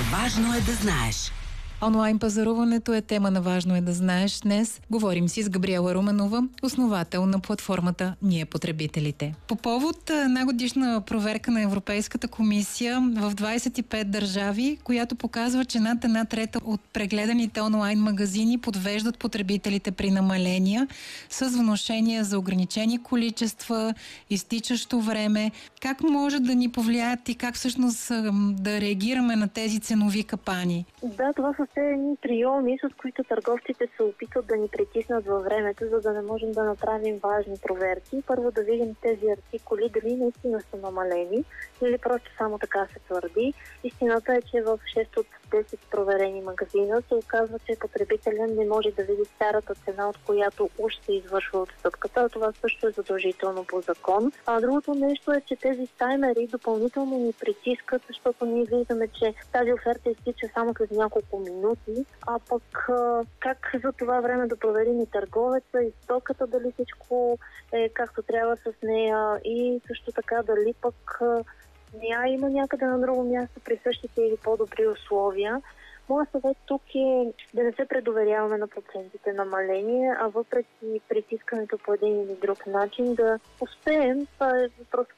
Важно е да знаеш. Онлайн пазаруването е тема на Важно е да знаеш. Днес говорим си с Габриела Руменова, основател на платформата Ние потребителите. По повод една годишна проверка на Европейската комисия в 25 държави, която показва, че над една трета от прегледаните онлайн магазини подвеждат потребителите при намаления с внушения за ограничени количества, изтичащо време. Как може да ни повлияят и как всъщност да реагираме на тези ценови капани? Да, това са все едни приеми, с които търговците се опитват да ни притиснат във времето, за да не можем да направим важни проверки. Първо да видим тези артикули, дали наистина са намалени или просто само така се твърди. Истината е, че в 6 от 10 проверени магазина се оказва, че потребителят не може да види старата цена, от която уж се извършва отстъпката. Това също е задължително по закон. А другото нещо е, че тези таймери допълнително ни притискат, защото ние виждаме, че тази оферта изтича само след няколко минути, а пък как за това време да проверим и търговеца, и стоката, дали всичко е както трябва с нея, и също така дали пък нея има някъде на друго място при същите или по-добри условия. Моят съвет тук е да не се предоверяваме на процентите намаление, а въпреки притискането по един или друг начин да успеем, това е просто